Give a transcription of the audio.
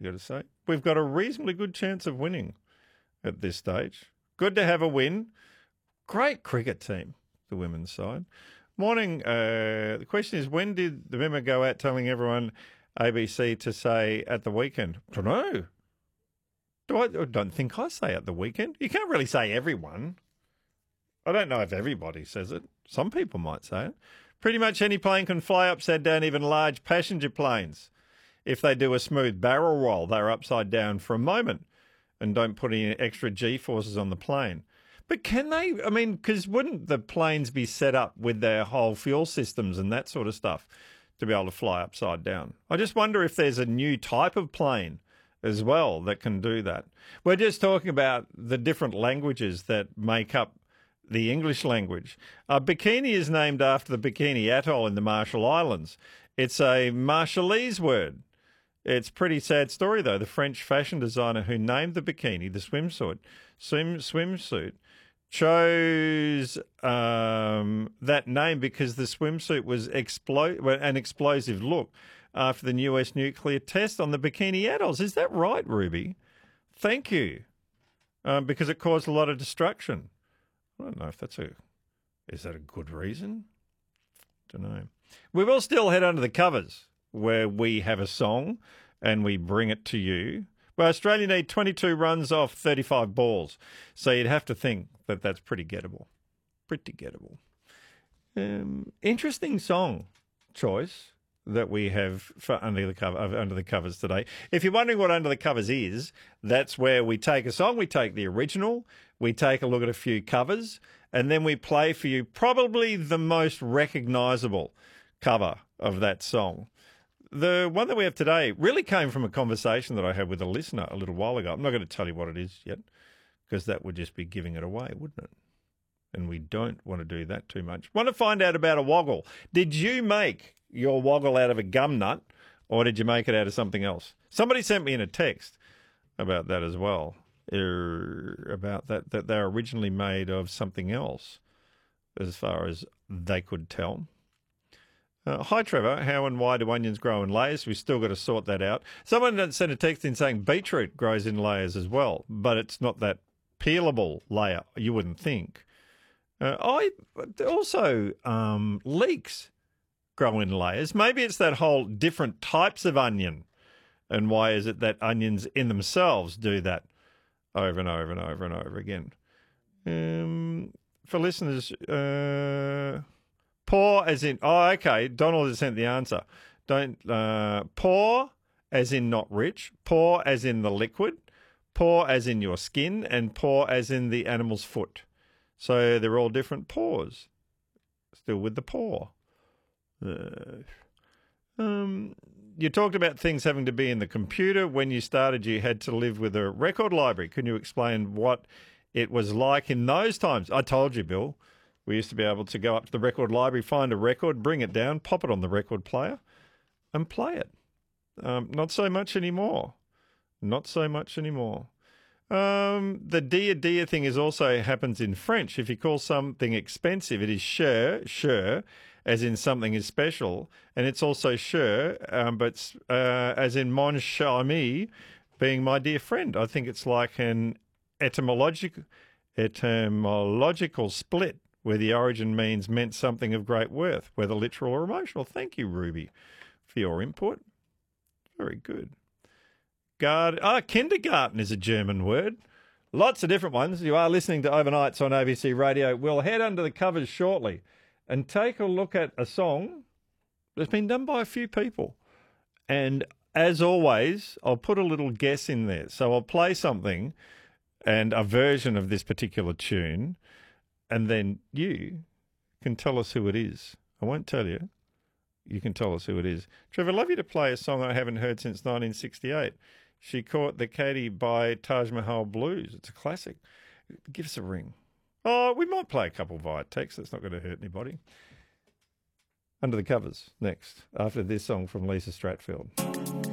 you got to say. We've got a reasonably good chance of winning at this stage. Good to have a win. Great cricket team, the women's side. Morning. The question is, when did the memo go out telling everyone ABC to say at the weekend? I don't know. I don't think I say at the weekend. You can't really say everyone. I don't know if everybody says it. Some people might say it. Pretty much any plane can fly upside down, even large passenger planes. If they do a smooth barrel roll, they're upside down for a moment and don't put any extra G-forces on the plane. But can they? I mean, because wouldn't the planes be set up with their whole fuel systems and that sort of stuff to be able to fly upside down? I just wonder if there's a new type of plane as well that can do that. We're just talking about the different languages that make up the English language. Bikini is named after the Bikini Atoll in the Marshall Islands. It's a Marshallese word. It's a pretty sad story, though. The French fashion designer who named the bikini, the swimsuit, chose that name because the swimsuit was an explosive look after the US nuclear test on the Bikini Atolls. Is that right, Ruby? Thank you. Because it caused a lot of destruction. I don't know if is that a good reason? Don't know. We will still head under the covers where we have a song and we bring it to you. Well, Australia need 22 runs off 35 balls. So you'd have to think that that's pretty gettable. Pretty gettable. Interesting song choice that we have for Under the Covers today. If you're wondering what Under the Covers is, that's where we take a song, we take the original, we take a look at a few covers, and then we play for you probably the most recognisable cover of that song. The one that we have today really came from a conversation that I had with a listener a little while ago. I'm not going to tell you what it is yet, because that would just be giving it away, wouldn't it? And we don't want to do that too much. Want to find out about a woggle. Did you make your woggle out of a gum nut, or did you make it out of something else? Somebody sent me in a text about that as well, about that they're originally made of something else, as far as they could tell. Hi, Trevor. How and why do onions grow in layers? We've still got to sort that out. Someone sent a text in saying beetroot grows in layers as well, but it's not that peelable layer, you wouldn't think. Leeks grow in layers. Maybe it's that whole different types of onion. And why is it that onions in themselves do that over and over and over and over again? For listeners, poor as in, okay, Donald has sent the answer. Poor as in not rich, poor as in the liquid, poor as in your skin, and poor as in the animal's foot. So they're all different paws. Still with the paw. You talked about things having to be in the computer. When you started, you had to live with a record library. Can you explain what it was like in those times? I told you, Bill. We used to be able to go up to the record library, find a record, bring it down, pop it on the record player, and play it. Not so much anymore. Not so much anymore. The dear thing is also happens in French. If you call something expensive, it is cher, as in something is special, and it's also cher, but as in mon cher ami, being my dear friend. I think it's like an etymological split where the origin meant something of great worth, whether literal or emotional. Thank you, Ruby, for your input. Very good. Kindergarten is a German word. Lots of different ones. You are listening to Overnights on ABC Radio. We'll head under the covers shortly and take a look at a song that's been done by a few people. And as always, I'll put a little guess in there. So I'll play something and a version of this particular tune, and then you can tell us who it is. I won't tell you. You can tell us who it is. Trevor, I'd love you to play a song I haven't heard since 1968. She Caught the Caddy by Taj Mahal Blues. It's a classic. Give us a ring. Oh, we might play a couple via text. That's not going to hurt anybody. Under the Covers next, after this song from Lisa Stratfield.